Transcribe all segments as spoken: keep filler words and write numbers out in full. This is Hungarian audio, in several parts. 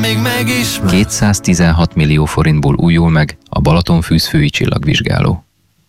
még megismer. kétszáztizenhat millió forintból újul meg a Balatonfűzfői csillagvizsgáló.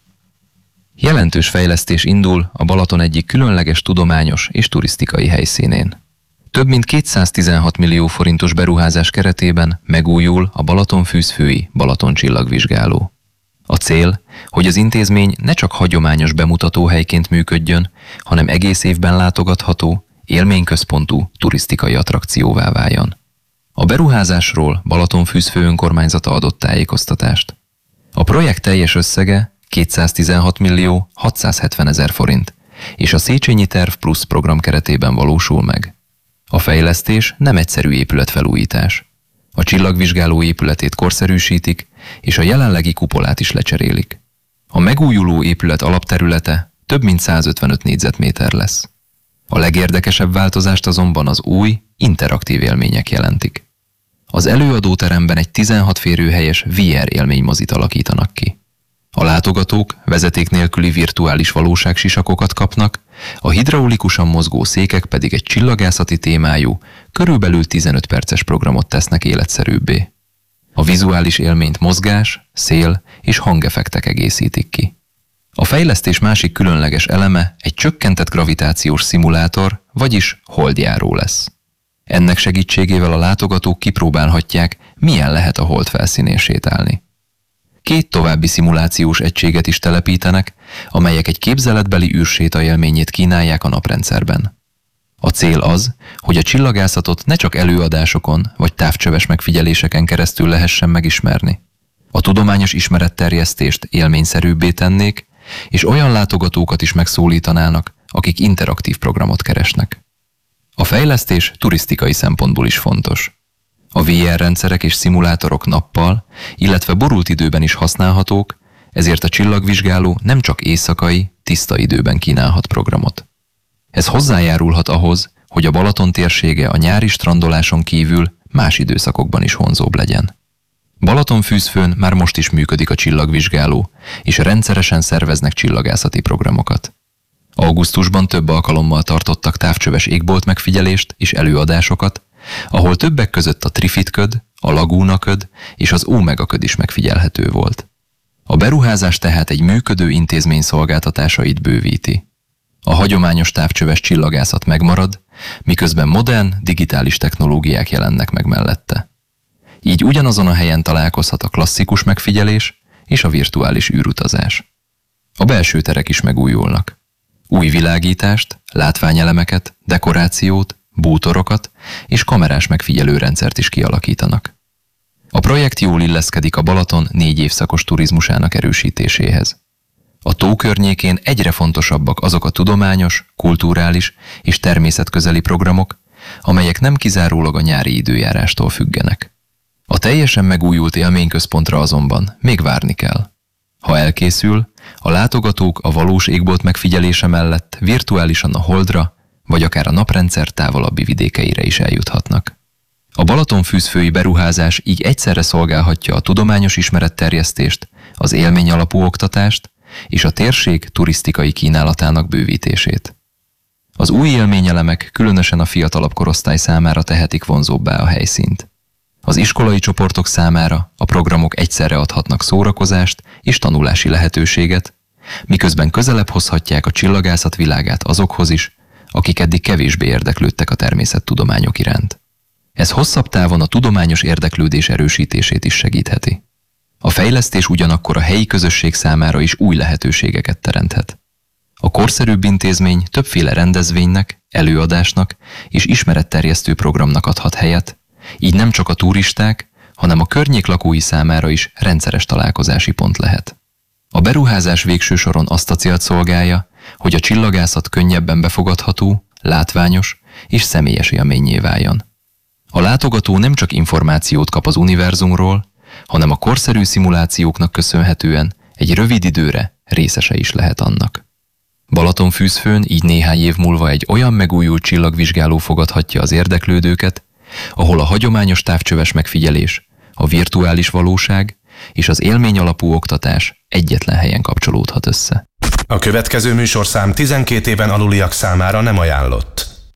Jelentős fejlesztés indul a Balaton egyik különleges tudományos és turisztikai helyszínén. Több mint kétszáztizenhat millió forintos beruházás keretében megújul a Balatonfűzfői Balaton csillagvizsgáló. A cél, hogy az intézmény ne csak hagyományos bemutatóhelyként működjön, hanem egész évben látogatható, élményközpontú turisztikai attrakcióvá váljon. A beruházásról Balatonfűzfő önkormányzata adott tájékoztatást. A projekt teljes összege kétszáztizenhat millió hatszázhetven ezer forint, és a Széchenyi Terv Plusz program keretében valósul meg. A fejlesztés nem egyszerű épületfelújítás. A csillagvizsgáló épületét korszerűsítik, és a jelenlegi kupolát is lecserélik. A megújuló épület alapterülete több mint százötvenöt négyzetméter lesz. A legérdekesebb változást azonban az új, interaktív élmények jelentik. Az előadóteremben egy tizenhat férőhelyes vé er élménymozit alakítanak ki. A látogatók vezeték nélküli virtuális valóságsisakokat kapnak, a hidraulikusan mozgó székek pedig egy csillagászati témájú, körülbelül tizenöt perces programot tesznek életszerűbbé. A vizuális élményt mozgás, szél és hangeffektek egészítik ki. A fejlesztés másik különleges eleme egy csökkentett gravitációs szimulátor, vagyis holdjáró lesz. Ennek segítségével a látogatók kipróbálhatják, milyen lehet a hold felszínén sétálni. Két további szimulációs egységet is telepítenek, amelyek egy képzeletbeli űrséta élményét kínálják a naprendszerben. A cél az, hogy a csillagászatot ne csak előadásokon vagy távcsöves megfigyeléseken keresztül lehessen megismerni. A tudományos ismeretterjesztést élményszerűbbé tennék, és olyan látogatókat is megszólítanának, akik interaktív programot keresnek. A fejlesztés turisztikai szempontból is fontos. A vé er rendszerek és szimulátorok nappal, illetve borult időben is használhatók, ezért a csillagvizsgáló nem csak éjszakai, tiszta időben kínálhat programot. Ez hozzájárulhat ahhoz, hogy a Balaton térsége a nyári strandoláson kívül más időszakokban is vonzóbb legyen. Balatonfűzfőn már most is működik a csillagvizsgáló, és rendszeresen szerveznek csillagászati programokat. Augusztusban több alkalommal tartottak távcsöves égbolt megfigyelést és előadásokat, ahol többek között a Trifid-köd, a Laguna-köd és az Omega-köd is megfigyelhető volt. A beruházás tehát egy működő intézmény szolgáltatásait bővíti. A hagyományos távcsöves csillagászat megmarad, miközben modern, digitális technológiák jelennek meg mellette. Így ugyanazon a helyen találkozhat a klasszikus megfigyelés és a virtuális űrutazás. A belső terek is megújulnak. Új világítást, látványelemeket, dekorációt, bútorokat és kamerás megfigyelőrendszert is kialakítanak. A projekt jól illeszkedik a Balaton négy évszakos turizmusának erősítéséhez. A tó környékén egyre fontosabbak azok a tudományos, kulturális és természetközeli programok, amelyek nem kizárólag a nyári időjárástól függenek. A teljesen megújult élményközpontra azonban még várni kell. Ha elkészül, a látogatók a valós égbolt megfigyelése mellett virtuálisan a Holdra, vagy akár a naprendszer távolabbi vidékeire is eljuthatnak. A Balatonfűzfői beruházás így egyszerre szolgálhatja a tudományos ismeretterjesztést, az élmény alapú oktatást és a térség turisztikai kínálatának bővítését. Az új élményelemek különösen a fiatalabb korosztály számára tehetik vonzóbbá a helyszínt. Az iskolai csoportok számára a programok egyszerre adhatnak szórakozást és tanulási lehetőséget, miközben közelebb hozhatják a csillagászat világát azokhoz is, akik eddig kevésbé érdeklődtek a természettudományok iránt. Ez hosszabb távon a tudományos érdeklődés erősítését is segítheti. A fejlesztés ugyanakkor a helyi közösség számára is új lehetőségeket teremthet. A korszerűbb intézmény többféle rendezvénynek, előadásnak és ismeretterjesztő programnak adhat helyet, így nem csak a turisták, hanem a környék lakói számára is rendszeres találkozási pont lehet. A beruházás végső soron azt a célt szolgálja, hogy a csillagászat könnyebben befogadható, látványos és személyes élménnyé váljon. A látogató nem csak információt kap az univerzumról, hanem a korszerű szimulációknak köszönhetően egy rövid időre részese is lehet annak. Balatonfűzfőn így néhány év múlva egy olyan megújult csillagvizsgáló fogadhatja az érdeklődőket, ahol a hagyományos távcsöves megfigyelés, a virtuális valóság és az élmény alapú oktatás egyetlen helyen kapcsolódhat össze. A következő műsorszám tizenkét éven aluliak számára nem ajánlott.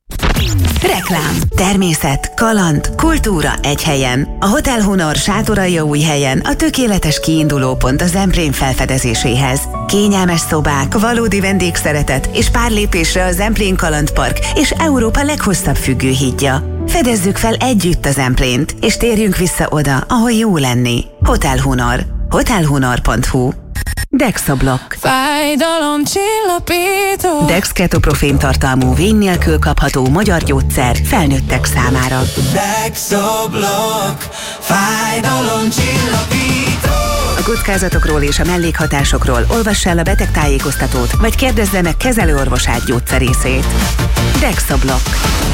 Reklám. Természet, kaland, kultúra egy helyen. A Hotel Hunor Sátoraljaújhelyen a tökéletes kiinduló pont a Zemplén felfedezéséhez. Kényelmes szobák, valódi vendégszeretet és pár lépésre a Zemplén Kalandpark és Európa leghosszabb függőhídja. Fedezzük fel együtt a Zemplént, és térjünk vissza oda, ahol jó lenni. Hotel Hunor. hotelhunor pont hu. Dexablock. Fájdalomcsillapító. Dex ketoprofén tartalmú, vény nélkül kapható magyar gyógyszer felnőttek számára. Dexablock. Fájdalomcsillapító. A kockázatokról és a mellékhatásokról olvass el a betegtájékoztatót, vagy kérdezze meg kezelőorvosát gyógyszerészét. Dexablock.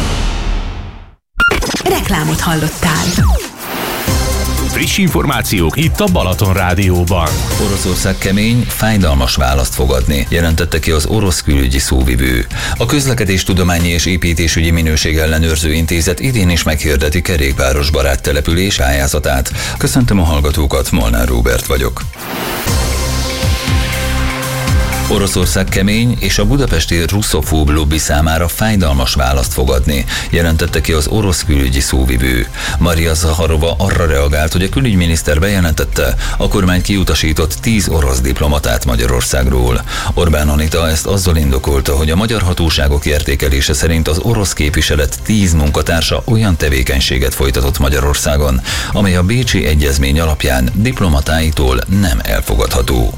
Reklámot hallottál. Friss információk itt a Balaton Rádióban. Oroszország kemény, fájdalmas választ fogadni, jelentette ki az orosz külügyi szóvivő. A Közlekedéstudományi és Építésügyi Minőségellenőrző Intézet idén is meghirdeti kerékpáros barát település pályázatát. Köszöntöm a hallgatókat, Molnár Róbert vagyok. Oroszország kemény és a budapesti russzofób lobby számára fájdalmas választ fog adni, jelentette ki az orosz külügyi szóvivő. Maria Zaharova arra reagált, hogy a külügyminiszter bejelentette, a kormány kiutasított tíz orosz diplomatát Magyarországról. Orbán Anita ezt azzal indokolta, hogy a magyar hatóságok értékelése szerint az orosz képviselet tíz munkatársa olyan tevékenységet folytatott Magyarországon, amely a Bécsi Egyezmény alapján diplomatáitól nem elfogadható.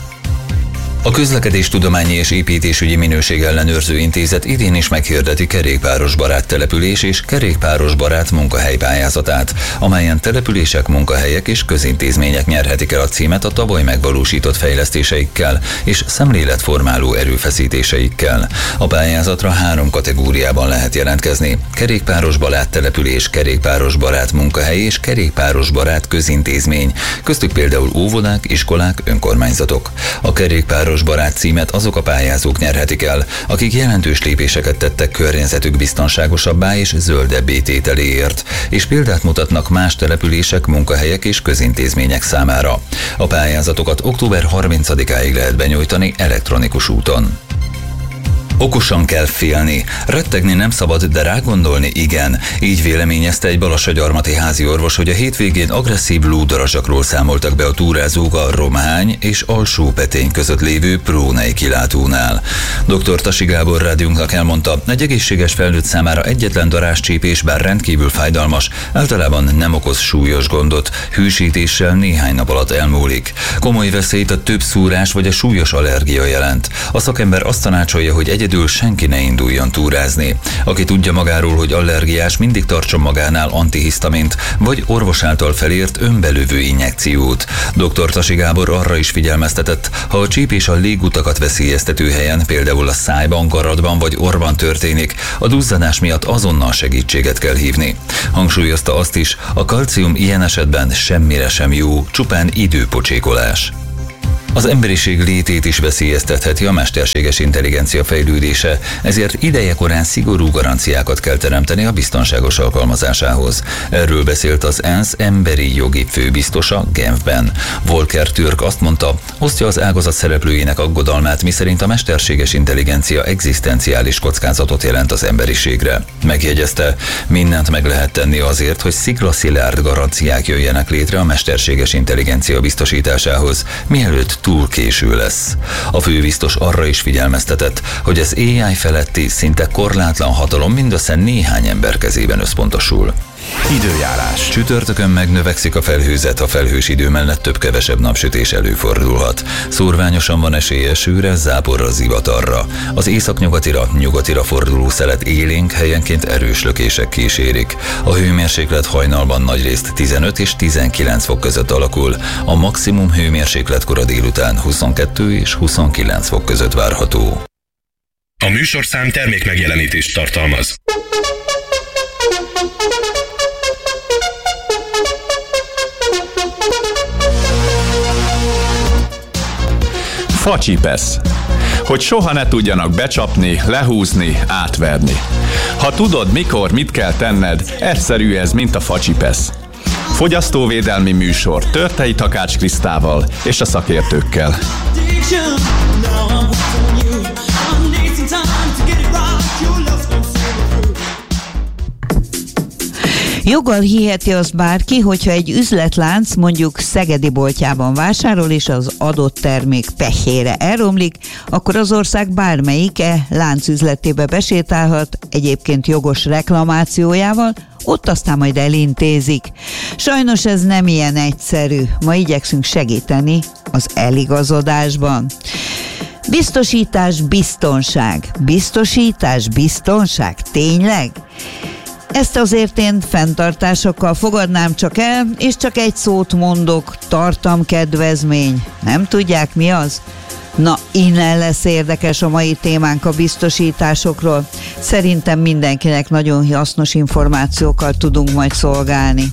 A Közlekedéstudományi és Építésügyi Minőségellenőrző Intézet idén is meghirdeti kerékpáros barát település és kerékpáros barát munkahely pályázatát, amelyen települések, munkahelyek és közintézmények nyerhetik el a címet a tavaly megvalósított fejlesztéseikkel és szemléletformáló erőfeszítéseikkel. A pályázatra három kategóriában lehet jelentkezni: kerékpáros barát település, kerékpáros barát munkahely és kerékpáros barát közintézmény, köztük például óvodák, iskolák, önkormányzatok. A kerékpáros barát címet azok a pályázók nyerhetik el, akik jelentős lépéseket tettek környezetük biztonságosabbá és zöldebbé tételéért, és példát mutatnak más települések, munkahelyek és közintézmények számára. A pályázatokat október harmincadikáig lehet benyújtani elektronikus úton. Okosan kell félni. Rettegni nem szabad, de rágondolni igen. Így véleményezte egy balassagyarmati házi orvos, hogy a hétvégén agresszív lúdarazsakról számoltak be a túrázók a Romhány és Alsó-Petény között lévő Prónei kilátónál. doktor Tasi Gábor rádiónknak elmondta, egy egészséges felnőtt számára egyetlen darázscsípés, bár rendkívül fájdalmas, általában nem okoz súlyos gondot, hűsítéssel néhány nap alatt elmúlik. Komoly veszélyt a több szúrás vagy a súlyos allergia jelent. A szakember azt tanácsolja, hogy egy Egyedül senki ne induljon túrázni. Aki tudja magáról, hogy allergiás, mindig tartson magánál antihisztamint, vagy orvos által felírt önbelövő injekciót. doktor Tasi Gábor arra is figyelmeztetett, ha a csípés a légutakat veszélyeztető helyen, például a szájban, garatban vagy orrban történik, a duzzadás miatt azonnal segítséget kell hívni. Hangsúlyozta azt is, a kalcium ilyen esetben semmire sem jó, csupán időpocsékolás. Az emberiség létét is veszélyeztetheti a mesterséges intelligencia fejlődése, ezért idejekorán szigorú garanciákat kell teremteni a biztonságos alkalmazásához. Erről beszélt az ENSZ emberi jogi főbiztosa Genfben. Volker Türk azt mondta, osztja az ágazat szereplőinek aggodalmát, miszerint a mesterséges intelligencia egzisztenciális kockázatot jelent az emberiségre. Megjegyezte, mindent meg lehet tenni azért, hogy sziklaszilárd garanciák jöjjenek létre a mesterséges intelligencia biztosításához, mielőtt túl késő lesz. A főbiztos arra is figyelmeztetett, hogy az á i feletti szinte korlátlan hatalom mindössze néhány ember kezében összpontosul. Időjárás. Csütörtökön megnövekszik a felhőzet, a felhős idő mellett több-kevesebb napsütés előfordulhat. Szórványosan van esély esőre, záporra, zivatarra. Az északnyugatira, nyugatira forduló szelet élénk, helyenként erős lökések kísérik. A hőmérséklet hajnalban nagyrészt tizenöt és tizenkilenc fok között alakul, a maximum hőmérséklet kora délután huszonkettő és huszonkilenc fok között várható. A műsorszám termékmegjelenítést tartalmaz. Facsipesz. Hogy soha ne tudjanak becsapni, lehúzni, átverni. Ha tudod, mikor, mit kell tenned, egyszerű ez, mint a facsipesz. Fogyasztóvédelmi műsor Törtei Takács Krisztával és a szakértőkkel. Joggal hiheti azt bárki, hogyha egy üzletlánc mondjuk szegedi boltjában vásárol, és az adott termék pehére elromlik, akkor az ország bármelyike láncüzletébe besétálhat, egyébként jogos reklamációjával, ott aztán majd elintézik. Sajnos ez nem ilyen egyszerű. Ma igyekszünk segíteni az eligazodásban. Biztosítás, biztonság. Biztosítás, biztonság. Tényleg? Ezt azért én fenntartásokkal fogadnám csak el, és csak egy szót mondok, tartamkedvezmény. Nem tudják, mi az? Na, innen lesz érdekes a mai témánk a biztosításokról. Szerintem mindenkinek nagyon hasznos információkkal tudunk majd szolgálni.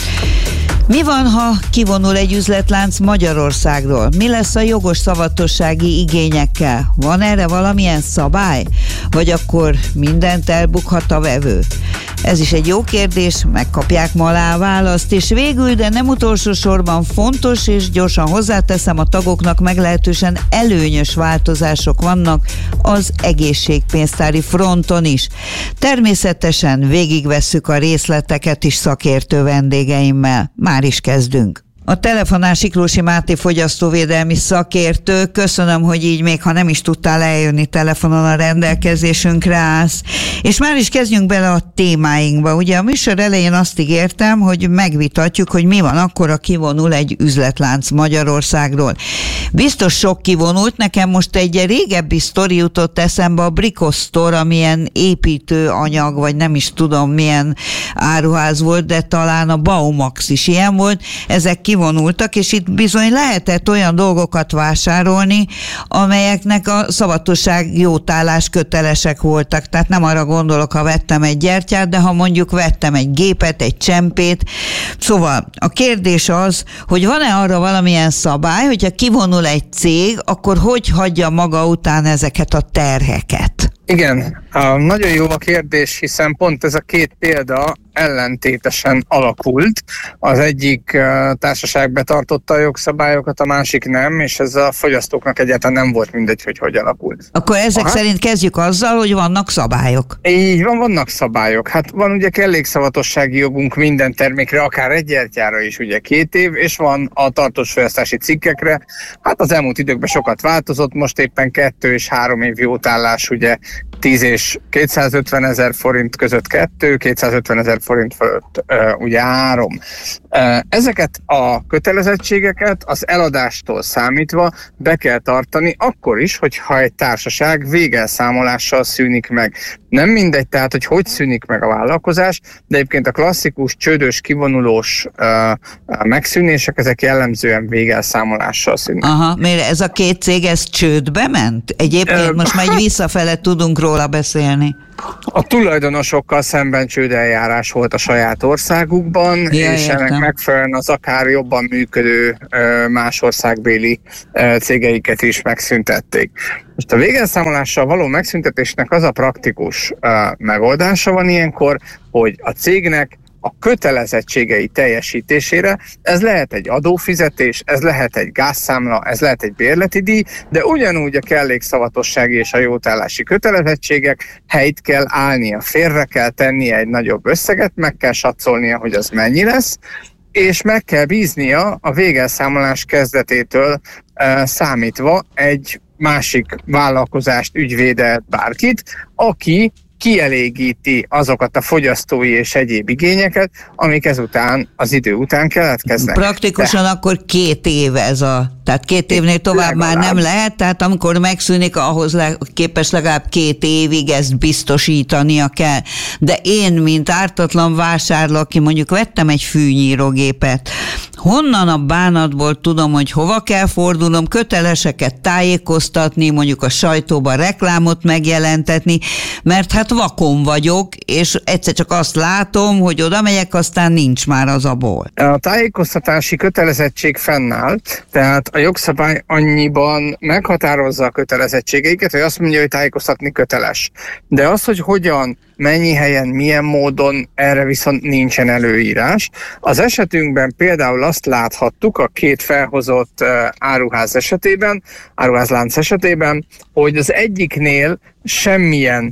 Mi van, ha kivonul egy üzletlánc Magyarországról? Mi lesz a jogos szavatossági igényekkel? Van erre valamilyen szabály? Vagy akkor mindent elbukhat a vevő? Ez is egy jó kérdés, megkapják ma alá a választ, és végül, de nem utolsó sorban fontos, és gyorsan hozzáteszem, a tagoknak meglehetősen előnyös változások vannak az egészségpénztári fronton is. Természetesen végigvesszük a részleteket is szakértő vendégeimmel. Már is kezdünk. A telefonál Siklósi Máté fogyasztóvédelmi szakértő. Köszönöm, hogy így még ha nem is tudtál eljönni, telefonon a rendelkezésünkre állsz. És már is kezdjünk bele a témáinkba. Ugye a műsor elején azt ígértem, hogy megvitatjuk, hogy mi van akkor, ha kivonul egy üzletlánc Magyarországról. Biztos sok kivonult, nekem most egy régebbi sztori jutott eszembe, a Brico Store, amilyen építőanyag, vagy nem is tudom milyen áruház volt, de talán a Baumax is ilyen volt. Ezek kivonultak, és itt bizony lehetett olyan dolgokat vásárolni, amelyeknek a szavatosság jótállás kötelesek voltak. Tehát nem arra gondolok, ha vettem egy gyertyát, de ha mondjuk vettem egy gépet, egy csempét. Szóval a kérdés az, hogy van-e arra valamilyen szabály, hogyha kivonul egy cég, akkor hogy hagyja maga után ezeket a terheket? Igen, nagyon jó a kérdés, hiszen pont ez a két példa ellentétesen alakult. Az egyik társaság betartotta a jogszabályokat, a másik nem, és ez a fogyasztóknak egyáltalán nem volt mindegy, hogy hogy alakult. Akkor ezek Aha. szerint kezdjük azzal, hogy vannak szabályok. Így van, vannak szabályok. Hát van ugye kellékszavatossági jogunk minden termékre, akár egy gyertyára is ugye két év, és van a tartós fogyasztási cikkekre. Hát az elmúlt időkben sokat változott, most éppen kettő és három év jótállás, ugye tíz és kétszázötven ezer forint között kettő, kétszázötven ezer forint fölött uh, ugye három. Uh, ezeket a kötelezettségeket az eladástól számítva be kell tartani, akkor is, hogyha egy társaság végelszámolással szűnik meg. Nem mindegy, tehát, hogy hogy szűnik meg a vállalkozás, de egyébként a klasszikus csődös, kivonulós uh, megszűnések, ezek jellemzően végelszámolással szűnnek. Aha, mert ez a két cég, ez csődbe ment? Egyébként uh, most már egy visszafele tudunk róla beszélni. A tulajdonosokkal szemben csődeljárás volt a saját országukban, ja, és értem. Ennek megfelelően az akár jobban működő más országbéli cégeiket is megszüntették. Most a végelszámolással való megszüntetésnek az a praktikus megoldása van ilyenkor, hogy a cégnek a kötelezettségei teljesítésére, ez lehet egy adófizetés, ez lehet egy gázszámla, ez lehet egy bérleti díj, de ugyanúgy a kellékszavatossági és a jótállási kötelezettségek helyt kell állnia, félre kell tennie egy nagyobb összeget, meg kell satszolnia, hogy az mennyi lesz, és meg kell bíznia a végelszámolás kezdetétől e, számítva egy másik vállalkozást, ügyvédet, bárkit, aki kielégíti azokat a fogyasztói és egyéb igényeket, amik ezután, az idő után keletkeznek. Praktikusan De. akkor két év ez a... Tehát két évnél tovább legalább. Már nem lehet, tehát amikor megszűnik, ahhoz le, képes legalább két évig ezt biztosítania kell. De én, mint ártatlan vásárló, aki mondjuk vettem egy fűnyírógépet, honnan a bánatból tudom, hogy hova kell fordulnom, köteleseket tájékoztatni, mondjuk a sajtóban reklámot megjelentetni, mert hát vakon vagyok, és egyszer csak azt látom, hogy oda megyek, aztán nincs már az a bolt. A tájékoztatási kötelezettség fennáll, tehát a jogszabály annyiban meghatározza a kötelezettségeiket, hogy azt mondja, hogy tájékoztatni köteles. De az, hogy hogyan, mennyi helyen, milyen módon, erre viszont nincsen előírás. Az esetünkben például azt láthattuk a két felhozott uh, áruház esetében, áruházlánc esetében, hogy az egyiknél semmilyen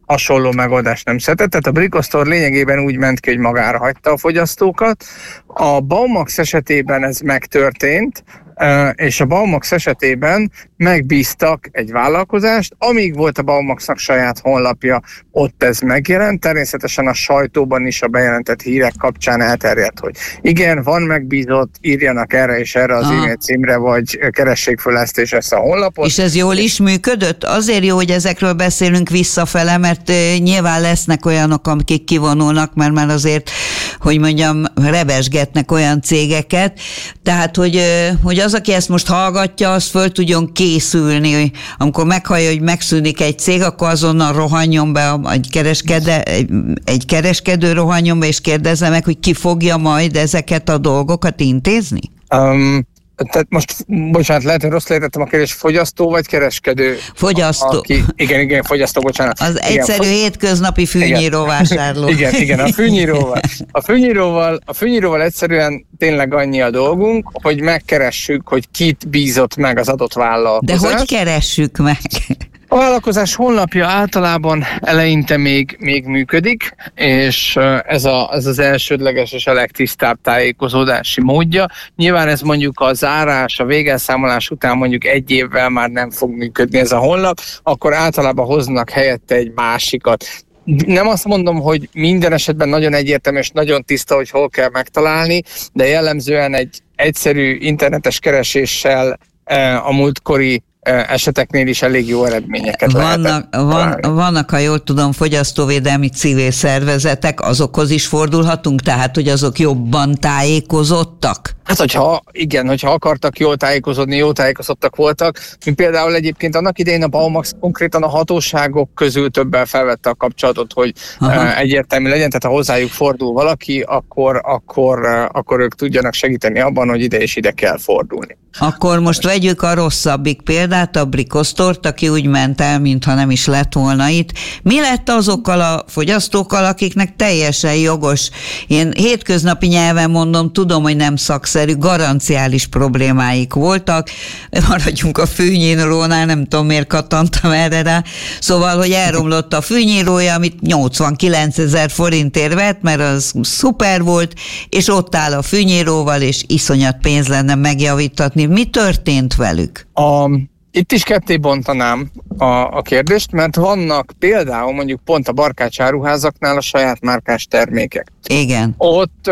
hasonló megoldást nem szedett, tehát a Bricosztore lényegében úgy ment ki, hogy magára hagyta a fogyasztókat. A Baumax esetében ez megtörtént, és a Baumax esetében megbíztak egy vállalkozást, amíg volt a Baumaxnak saját honlapja, ott ez megjelent, természetesen a sajtóban is a bejelentett hírek kapcsán elterjedt, hogy igen, van megbízott, írjanak erre és erre az Aha. e-mail címre, vagy keressék föl ezt és ezt a honlapot. És ez jól is működött? Azért jó, hogy ezekről beszélünk visszafele, mert nyilván lesznek olyanok, akik kivonulnak, mert már azért, hogy mondjam, rebesgetnek olyan cégeket, tehát, hogy, hogy az, aki ezt most hallgatja, az föl tudjon készülni, amikor meghallja, hogy megszűnik egy cég, akkor azonnal rohanjon be egy, kereskedő, egy kereskedő rohanjon be, és kérdezze meg, hogy ki fogja majd ezeket a dolgokat intézni? Um, tehát most, bocsánat, lehet, hogy rossz értettem a kérdés, fogyasztó vagy kereskedő? Fogyasztó. Aki, igen, igen, fogyasztó, bocsánat. Az igen, egyszerű fogy... hétköznapi fűnyíró vásárló. igen, igen, a fűnyíróval. A fűnyíróval, a fűnyíróval egyszerűen tényleg annyi a dolgunk, hogy megkeressük, hogy kit bízott meg az adott vállalkozás. De hogy keressük meg? A vállalkozás honlapja általában eleinte még, még működik, és ez, a, ez az elsődleges és a legtisztább tájékozódási módja. Nyilván ez mondjuk a zárás, a végelszámolás után mondjuk egy évvel már nem fog működni ez a honlap, akkor általában hoznak helyette egy másikat. Nem azt mondom, hogy minden esetben nagyon egyértelmű és nagyon tiszta, hogy hol kell megtalálni, de jellemzően egy egyszerű internetes kereséssel a múltkori eseteknél is elég jó eredményeket vannak, van, vannak, ha jól tudom, fogyasztóvédelmi civil szervezetek, azokhoz is fordulhatunk, tehát, hogy azok jobban tájékozottak? Hát, hogyha igen, hogyha akartak jól tájékozódni, jól tájékozottak voltak, mint például egyébként annak idején a Baumax konkrétan a hatóságok közül többen felvette a kapcsolatot, hogy Aha. egyértelmű legyen, tehát ha hozzájuk fordul valaki, akkor, akkor, akkor ők tudjanak segíteni abban, hogy ide és ide kell fordulni. Akkor most vegyük a rosszabbik példát, a Bricosztort, aki úgy ment el, mintha nem is lett volna itt. Mi lett azokkal a fogyasztókkal, akiknek teljesen jogos, én hétköznapi nyelven mondom, tudom, hogy nem szakszerű, garanciális problémáik voltak, maradjunk a fűnyírónál, nem tudom miért kattantam erre rá, szóval, hogy elromlott a fűnyírója, amit nyolcvankilencezer forintért vett, mert az szuper volt, és ott áll a fűnyíróval, és iszonyat pénz lenne megjavítatni. Mi történt velük? A, itt is ketté bontanám a, a kérdést, mert vannak például mondjuk pont a Barkács áruházaknál a saját márkás termékek. Igen. Ott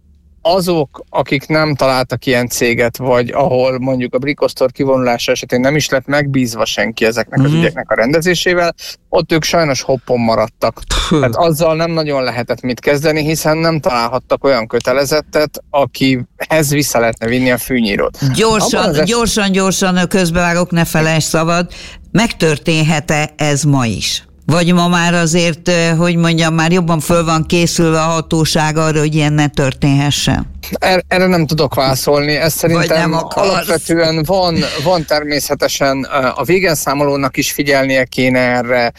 azok, akik nem találtak ilyen céget, vagy ahol mondjuk a Bricosztore kivonulása esetén nem is lett megbízva senki ezeknek mm-hmm. az ügyeknek a rendezésével, ott ők sajnos hoppon maradtak. Tehát azzal nem nagyon lehetett mit kezdeni, hiszen nem találhattak olyan kötelezettet, akihez vissza lehetne vinni a fűnyírót. Gyorsan, es... gyorsan, gyorsan közbevágok, ne felejtsd szabad. Megtörténhet-e ez ma is? Vagy ma már azért, hogy mondjam, már jobban föl van készülve a hatóság arra, hogy ilyen ne történhessen? Erre nem tudok válaszolni. Ez szerintem alapvetően van, van természetesen a végelszámolónak is figyelnie kéne erre,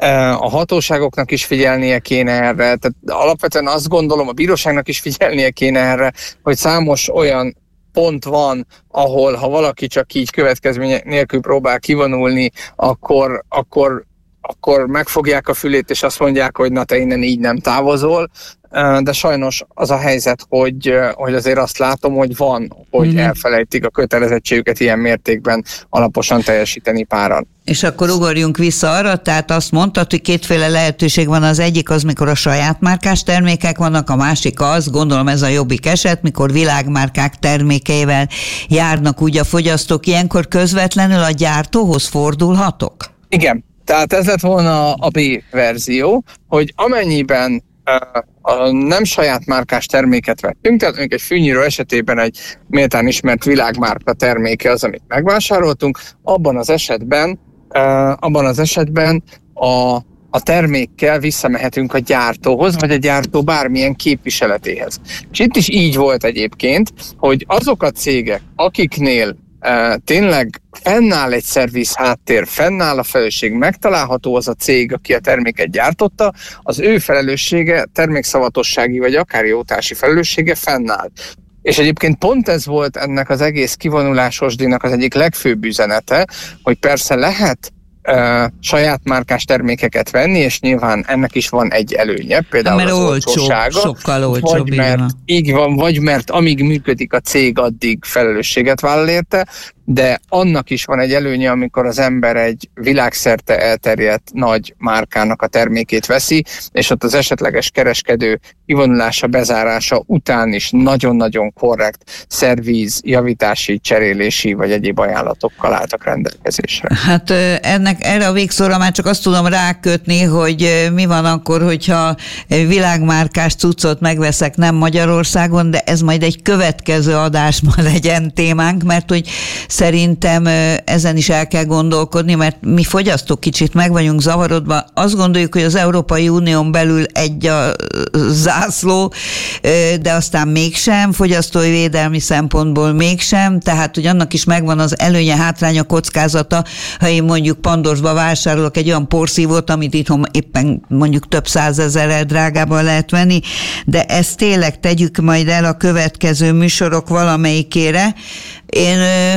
a hatóságoknak is figyelnie kéne erre, tehát alapvetően azt gondolom, a bíróságnak is figyelnie kéne erre, hogy számos olyan pont van, ahol ha valaki csak így következmény nélkül próbál kivonulni, akkor, akkor akkor megfogják a fülét, és azt mondják, hogy na te innen így nem távozol, de sajnos az a helyzet, hogy, hogy azért azt látom, hogy van, hogy mm-hmm. elfelejtik a kötelezettségüket ilyen mértékben alaposan teljesíteni páran. És akkor ugorjunk vissza arra, tehát azt mondtad, hogy kétféle lehetőség van, az egyik az, mikor a saját márkás termékek vannak, a másik az, gondolom ez a jobbik eset, mikor világmárkák termékeivel járnak úgy a fogyasztók, ilyenkor közvetlenül a gyártóhoz fordulhatok? Igen. Tehát ez lett volna a B verzió, hogy amennyiben uh, a nem saját márkás terméket vettünk, tehát még egy fűnyíró esetében egy méltán ismert világmárka terméke az, amit megvásároltunk, abban az esetben, uh, abban az esetben a, a termékkel visszamehetünk a gyártóhoz, vagy a gyártó bármilyen képviseletéhez. És itt is így volt egyébként, hogy azok a cégek, akiknél Uh, tényleg fennáll egy szerviz háttér, fennáll a felelősség, megtalálható az a cég, aki a terméket gyártotta, az ő felelőssége, termékszavatossági vagy akár jótási felelőssége fennáll. És egyébként pont ez volt ennek az egész kivonulásos díjnak az egyik legfőbb üzenete, hogy persze lehet uh, saját márkás termékeket venni, és nyilván ennek is van egy előnye, például mert az olcsóbb, olcsósága. sokkal olcsóbb. Vagy mert, így van, vagy mert amíg működik a cég, addig felelősséget vállal érte, de annak is van egy előnye, amikor az ember egy világszerte elterjedt nagy márkának a termékét veszi, és ott az esetleges kereskedő kivonulása, bezárása után is nagyon-nagyon korrekt szervíz, javítási, cserélési vagy egyéb ajánlatokkal álltak rendelkezésre. Hát ennek erre a végszóra már csak azt tudom rákötni, hogy mi van akkor, hogyha világmárkás cuccot megveszek nem Magyarországon, de ez majd egy következő adásban legyen témánk, mert hogy szerintem ezen is el kell gondolkodni, mert mi fogyasztók kicsit meg vagyunk zavarodva. Azt gondoljuk, hogy az Európai Unión belül egy a zászló, de aztán mégsem, fogyasztói védelmi szempontból mégsem, tehát hogy annak is megvan az előnye, hátránya, kockázata, ha én mondjuk Pandorsba vásárolok egy olyan porszívót, amit itthon éppen mondjuk több százezerrel drágában lehet venni, de ezt tényleg tegyük majd el a következő műsorok valamelyikére. Én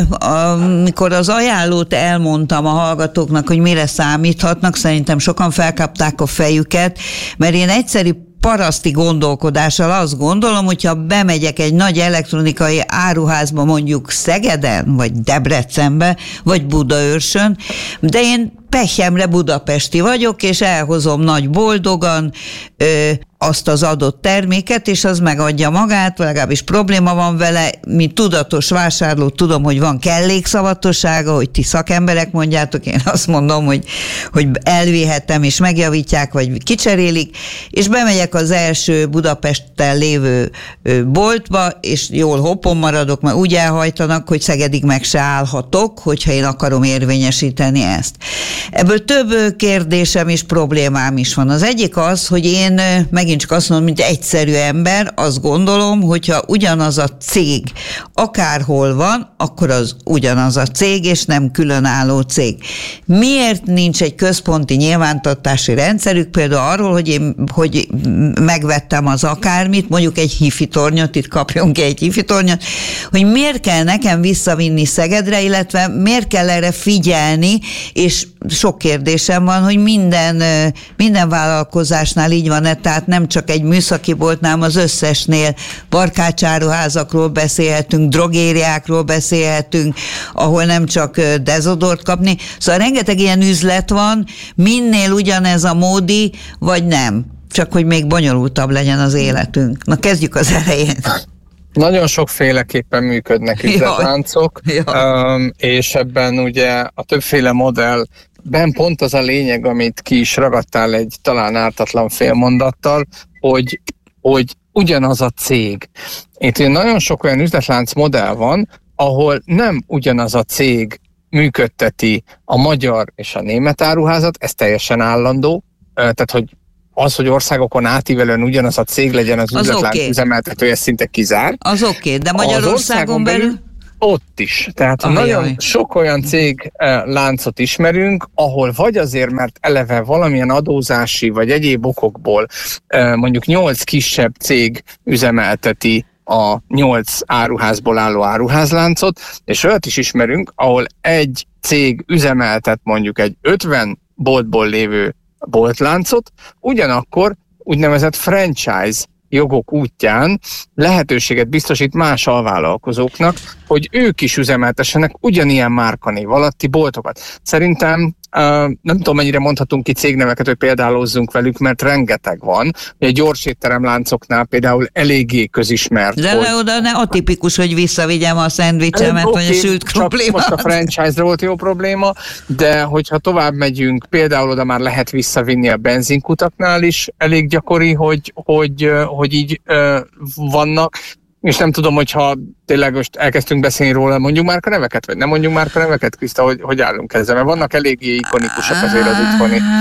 amikor az ajánlót elmondtam a hallgatóknak, hogy mire számíthatnak, szerintem sokan felkapták a fejüket, mert én egyszerű paraszti gondolkodással azt gondolom, hogyha bemegyek egy nagy elektronikai áruházba, mondjuk Szegeden, vagy Debrecenbe, vagy Budaörsön, de én pehemre budapesti vagyok, és elhozom nagy boldogan ö, azt az adott terméket, és az megadja magát, legalábbis probléma van vele, mint tudatos vásárló tudom, hogy van kellékszavatossága, hogy ti szakemberek mondjátok, én azt mondom, hogy, hogy elvihetem, és megjavítják, vagy kicserélik, és bemegyek az első Budapesten lévő boltba, és jól hoppon maradok, mert úgy elhajtanak, hogy Szegedig meg se állhatok, hogyha én akarom érvényesíteni ezt. Ebből több kérdésem és problémám is van. Az egyik az, hogy én megint csak azt mondom, mint egyszerű ember, azt gondolom, hogyha ugyanaz a cég akárhol van, akkor az ugyanaz a cég, és nem különálló cég. Miért nincs egy központi nyilvántartási rendszerük, például arról, hogy én hogy megvettem az akármit, mondjuk egy hifi tornyot, itt kapjon ki egy hifi tornyot, hogy miért kell nekem visszavinni Szegedre, illetve miért kell erre figyelni, és sok kérdésem van, hogy minden, minden vállalkozásnál így van-e, tehát nem csak egy műszaki boltnál, az összesnél barkácsáruházakról beszélhetünk, drogériákról beszélhetünk, ahol nem csak dezodort kapni. Szóval rengeteg ilyen üzlet van, minél ugyanez a módi, vagy nem. Csak hogy még bonyolultabb legyen az életünk. Na kezdjük az elején. Nagyon sokféleképpen működnek üzletláncok, um, és ebben ugye a többféle modellben pont az a lényeg, amit ki is ragadtál egy talán ártatlan félmondattal, hogy, hogy ugyanaz a cég. Itt nagyon sok olyan üzletlánc modell van, ahol nem ugyanaz a cég működteti a magyar és a német áruházat, ez teljesen állandó, tehát hogy az, hogy országokon átívelően ugyanaz a cég legyen az, az üzletlánc okay. üzemeltetője, szinte kizár. Az oké, okay, de Magyarországon belül? belül? Ott is. Tehát ah, nagyon jaj. sok olyan cég láncot ismerünk, ahol vagy azért, mert eleve valamilyen adózási vagy egyéb okokból mondjuk nyolc kisebb cég üzemelteti a nyolc áruházból álló áruházláncot, és olyat is ismerünk, ahol egy cég üzemeltet mondjuk egy ötven boltból lévő boltláncot, ugyanakkor úgynevezett franchise jogok útján lehetőséget biztosít más alvállalkozóknak, hogy ők is üzemeltessenek ugyanilyen márkanév alatti boltokat. Szerintem uh, nem tudom, mennyire mondhatunk ki cégneveket, hogy példálozzunk velük, mert rengeteg van. Egy gyors étteremláncoknál például eléggé közismert. De hogy... oda ne atipikus, hogy visszavigyem a szendvicsemet, okay, vagy a sült krumplimat. Most a franchise volt jó probléma, de hogyha tovább megyünk, például oda már lehet visszavinni a benzinkutaknál is elég gyakori, hogy, hogy, hogy így uh, vannak. És nem tudom, hogyha tényleg most elkezdtünk beszélni róla, mondjuk márka neveket, vagy nem mondjuk márka neveket, Kriszta, hogy, hogy állunk ezzel, mert vannak eléggé ikonikusak azért az itthoni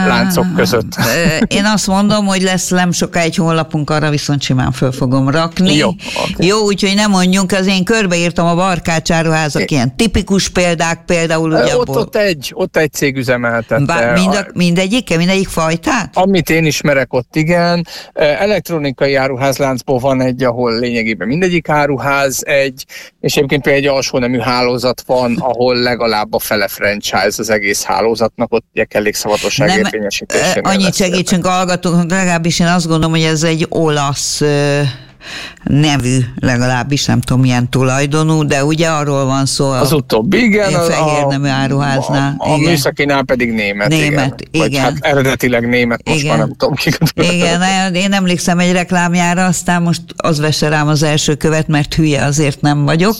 láncok között. Én azt mondom, hogy lesz nem soká egy honlapunk, arra viszont simán föl fogom rakni. Jó, okay. Jó, úgyhogy nem mondjunk, az én körbeírtam a Barkács áruházak, é. ilyen tipikus példák például. Ugye ott, abból... ott, egy, ott egy cég üzemeltette. Bár mind a, mindegyik, mindegyik fajtát? Amit én ismerek ott, igen. Elektronikai áruházláncból van egy, ahol lényegében mindegyik áruház egy, és egyébként például egy alsó nemű hálózat van, ahol legalább a fele franchise az egész hálózatnak, ott ugye kellékszavatosság érvényesítésénél. Annyit segítsünk, hallgatóknak, legalábbis én azt gondolom, hogy ez egy olasz nevű, legalábbis nem tudom milyen tulajdonú, de ugye arról van szó. Az utóbbi, igen. A fehér nemű áruháznál. A, a műszakinál pedig német. Német, igen. igen. Vagy hát eredetileg német, most igen. már nem tudom ki. Igen, én emlékszem egy reklámjára, aztán most az vesse rám az első követ, mert hülye azért nem vagyok,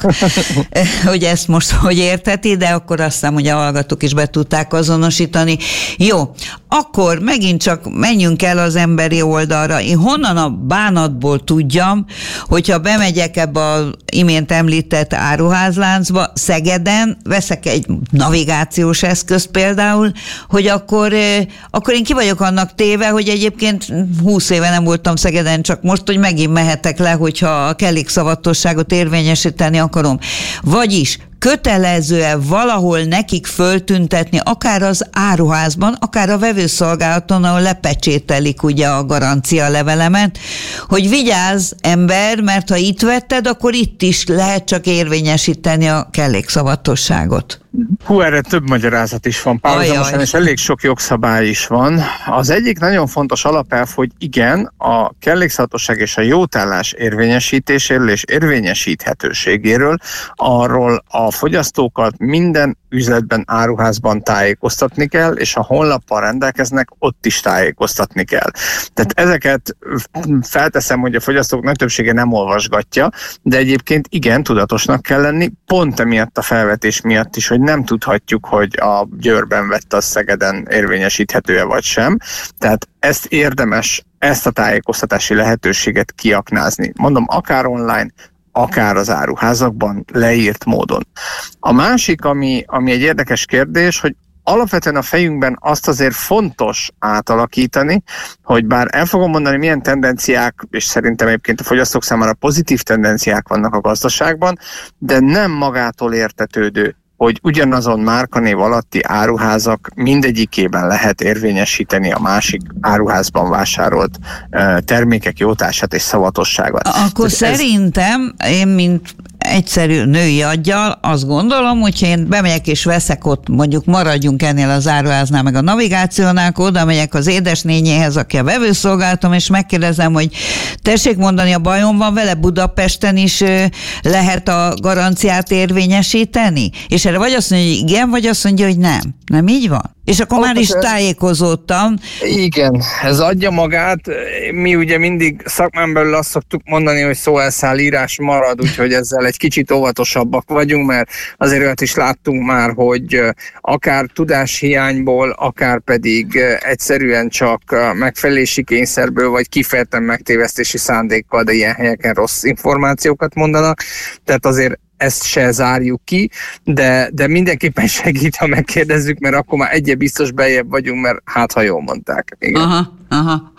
hogy ezt most hogy érteti, de akkor aztán, hogy a hallgatók is be tudták azonosítani. Jó, akkor megint csak menjünk el az emberi oldalra. Én honnan a bánatból tudjam, hogyha bemegyek ebbe az imént említett áruházláncba, Szegeden, veszek egy navigációs eszközt például, hogy akkor, akkor én ki vagyok annak téve, hogy egyébként húsz éve nem voltam Szegeden, csak most, hogy megint mehetek le, hogyha a kellékszavatosságot érvényesíteni akarom. Vagyis kötelező-e valahol nekik föltüntetni, akár az áruházban, akár a vevőszolgálaton, ahol lepecsételik ugye a garancia levelemet, hogy vigyázz ember, mert ha itt vetted, akkor itt is lehet csak érvényesíteni a kellékszavatosságot. Hú, erre több magyarázat is van párhuzamosan, és elég sok jogszabály is van. Az egyik nagyon fontos alapelv, hogy igen, a kellékszavatosság és a jótállás érvényesítéséről és érvényesíthetőségéről arról a fogyasztókat minden üzletben, áruházban tájékoztatni kell, és ha honlappal rendelkeznek, ott is tájékoztatni kell. Tehát ezeket felteszem, hogy a fogyasztók nagy többsége nem olvasgatja, de egyébként igen, tudatosnak kell lenni, pont emiatt a felvetés miatt is, hogy nem tudhatjuk, hogy a Győrben vett a Szegeden érvényesíthető-e vagy sem. Tehát ezt érdemes, ezt a tájékoztatási lehetőséget kiaknázni. Mondom, akár online, akár az áruházakban leírt módon. A másik, ami, ami egy érdekes kérdés, hogy alapvetően a fejünkben azt azért fontos átalakítani, hogy bár el fogom mondani, milyen tendenciák, és szerintem egyébként a fogyasztók számára pozitív tendenciák vannak a gazdaságban, de nem magától értetődő, hogy ugyanazon márkanév alatti áruházak mindegyikében lehet érvényesíteni a másik áruházban vásárolt termékek jótállását és szavatosságát. Akkor Tehát szerintem ez... én, mint egyszerű női aggyal, azt gondolom, hogyha én bemegyek és veszek ott, mondjuk maradjunk ennél az áruháznál, meg a navigációnál, oda megyek az édesnényéhez, aki a vevőszolgálatom, és megkérdezem, hogy tessék mondani, a bajom van vele, Budapesten is lehet a garanciát érvényesíteni? És erre vagy azt mondja, hogy igen, vagy azt mondja, hogy nem. Nem így van? És akkor Ott már is tájékozódtam. Igen, ez adja magát. Mi ugye mindig szakmán belül azt szoktuk mondani, hogy szóelszál írás marad, úgyhogy ezzel egy kicsit óvatosabbak vagyunk, mert azért olyat is láttunk már, hogy akár tudáshiányból, akár pedig egyszerűen csak megfelelési kényszerből, vagy kifejezetten megtévesztési szándékkal, de ilyen helyeken rossz információkat mondanak. Tehát azért ezt se zárjuk ki, de, de mindenképpen segít, ha megkérdezzük, mert akkor már egyre biztos beljebb vagyunk, mert hát ha jól mondták. Igen. Aha, aha.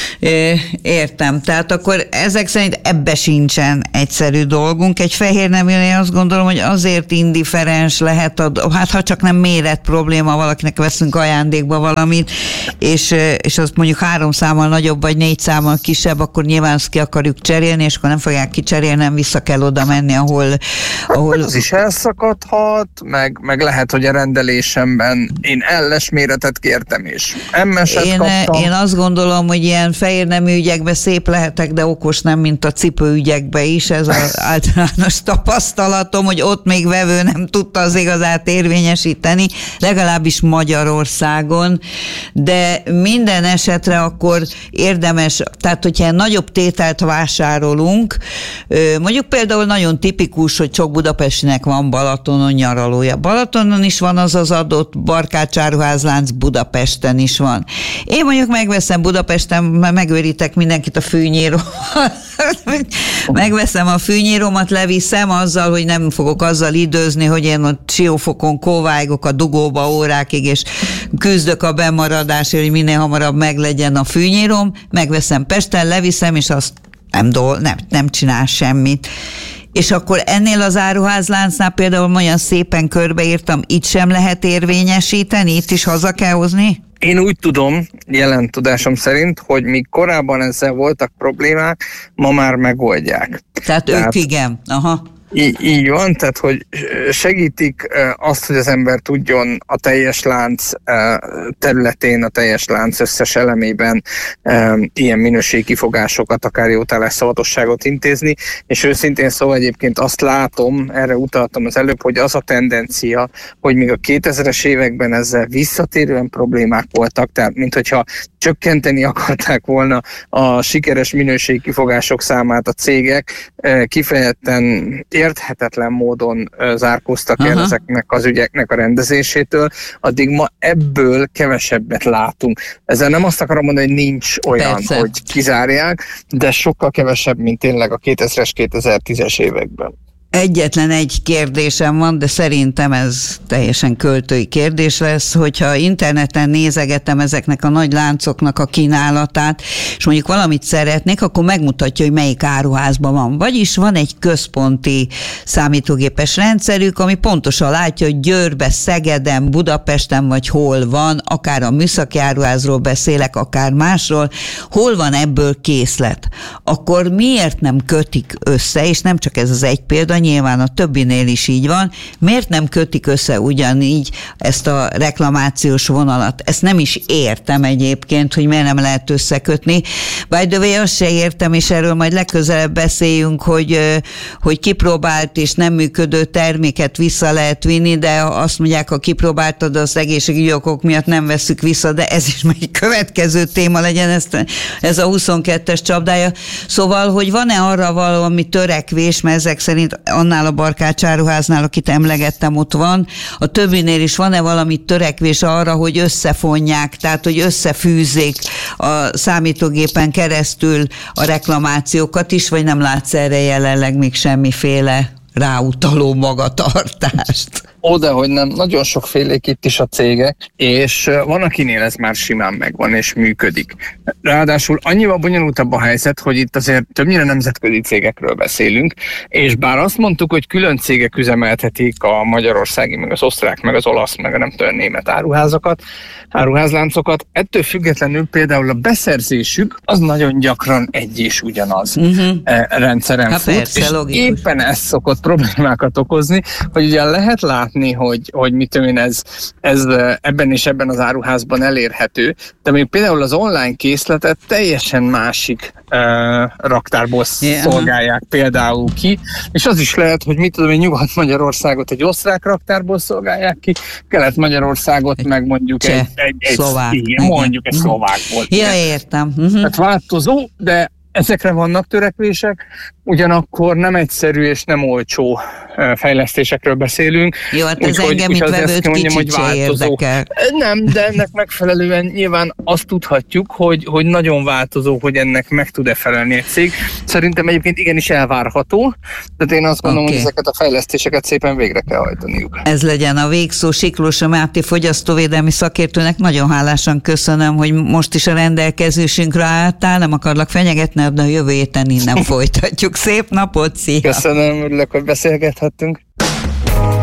Értem. Tehát akkor ezek szerint ebbe sincsen egyszerű dolgunk. Egy fehér neműnél azt gondolom, hogy azért indifferens lehet, a, hát ha csak nem méret probléma, valakinek veszünk ajándékba valamit, és, és azt mondjuk három számmal nagyobb, vagy négy számmal kisebb, akkor nyilván azt ki akarjuk cserélni, és akkor nem fogják kicserélni, nem vissza kell oda menni, ahol ahol... Az is elszakadhat, meg, meg lehet, hogy a rendelésemben én elles méretet kértem, és em eset én, kaptam. Én azt gondolom, hogy ilyen fehér nemű ügyekben szép lehetek, de okos nem, mint a cipőügyekben is. Ez az általános tapasztalatom, hogy ott még vevő nem tudta az igazát érvényesíteni, legalábbis Magyarországon, de minden esetre akkor érdemes, tehát hogyha nagyobb tételt vásárolunk, mondjuk például nagyon tipikus, hogy sok budapestinek van Balatonon nyaralója. Balatonon is van az az adott Barkács áruházlánc, Budapesten is van. Én mondjuk megveszem Budapesten, megőrítek mindenkit a fűnyíróval. Megveszem a fűnyírómat, leviszem azzal, hogy nem fogok azzal időzni, hogy én ott Siófokon kóvájgok a dugóba órákig, és küzdök a bemaradásért, hogy minél hamarabb meglegyen a fűnyírom, megveszem Pesten, leviszem, és azt nem, dol- nem, nem csinál semmit. És akkor ennél az áruházláncnál például olyan szépen körbeírtam, itt sem lehet érvényesíteni, itt is haza kell hozni? Én úgy tudom, jelen tudásom szerint, hogy míg korábban ezzel voltak problémák, ma már megoldják. Tehát, Tehát ők igen, aha. Így, így van, tehát hogy segítik azt, hogy az ember tudjon a teljes lánc területén, a teljes lánc összes elemében ilyen minőségkifogásokat, akár jótállás szavatosságot intézni, és őszintén szóval egyébként azt látom, erre utaltam az előbb, hogy az a tendencia, hogy még a kétezres években ezzel visszatérően problémák voltak, tehát mint hogyha csökkenteni akarták volna a sikeres minőségkifogások számát a cégek, kifejezetten érthetetlen módon zárkóztak el ezeknek az ügyeknek a rendezésétől, addig ma ebből kevesebbet látunk. Ezzel nem azt akarom mondani, hogy nincs olyan, Persze. hogy kizárják, de sokkal kevesebb, mint tényleg a kétezres, kétezer-tízes években. Egyetlen egy kérdésem van, de szerintem ez teljesen költői kérdés lesz, hogyha interneten nézegetem ezeknek a nagy láncoknak a kínálatát, és mondjuk valamit szeretnék, akkor megmutatja, hogy melyik áruházban van. Vagyis van egy központi számítógépes rendszerük, ami pontosan látja, hogy Győrbe, Szegeden, Budapesten vagy hol van, akár a műszaki áruházról beszélek, akár másról, hol van ebből készlet. Akkor miért nem kötik össze, és nem csak ez az egy példa, nyilván a többinél is így van, miért nem kötik össze ugyanígy ezt a reklamációs vonalat? Ezt nem is értem egyébként, hogy miért nem lehet összekötni. By the way, azt se értem, és erről majd legközelebb beszéljünk, hogy, hogy kipróbált és nem működő terméket vissza lehet vinni, de azt mondják, ha kipróbáltad, az egészségügyi okok miatt nem veszük vissza, de ez is egy következő téma legyen, ezt, ez a huszonkettes csapdája. Szóval, hogy van-e arra valami törekvés, mert ezek szerint annál a Barkács áruháznál, akit emlegettem, ott van. A többinél is van-e valami törekvés arra, hogy összefonják, tehát hogy összefűzzék a számítógépen keresztül a reklamációkat is, vagy nem látsz erre jelenleg még semmiféle ráutaló magatartást? Oda, hogy nem, nagyon sokfélék itt is a cégek, és van, akinél ez már simán megvan, és működik. Ráadásul annyival bonyolultabb a helyzet, hogy itt azért többnyire nemzetközi cégekről beszélünk, és bár azt mondtuk, hogy külön cégek üzemeltetik a magyarországi, meg az osztrák, meg az olasz, meg a nem tudom, német áruházakat, áruházláncokat, ettől függetlenül például a beszerzésük az nagyon gyakran egy és ugyanaz uh-huh. rendszeren hát fut, persze, és logikus. Éppen ez szokott problémákat okozni, hogy ugye lehet látni, hogy, hogy mit tudom én, ez, ez ebben és ebben az áruházban elérhető, de még például az online készletet teljesen másik uh, raktárból yeah. szolgálják például ki, és az is lehet, hogy mit tudom én, Nyugat-Magyarországot egy osztrák raktárból szolgálják ki, Kelet-Magyarországot egy meg mondjuk egy, egy, egy szlovák. Igen, mondjuk egy szlovákból. Ja, értem. Uh-huh. Tehát változó, de ezekre vannak törekvések, ugyanakkor nem egyszerű és nem olcsó fejlesztésekről beszélünk. Jó, hát ez úgy, engem, mint vevőt mondjam, kicsit se érdekel. Nem, de ennek megfelelően nyilván azt tudhatjuk, hogy, hogy nagyon változó, hogy ennek meg tud-e felelni egy cég. Szerintem egyébként igenis elvárható, de én azt gondolom, okay. hogy ezeket a fejlesztéseket szépen végre kell hajtaniuk. Ez legyen a végszó. Siklós Máté fogyasztóvédelmi szakértőnek nagyon hálásan köszönöm, hogy most is a rendelkezésünkre álltál, nem akarlak fenyegetni, de a jövő héten innen folytatjuk. Szép napot, szia! Köszönöm, örülök, hogy beszélgethettünk.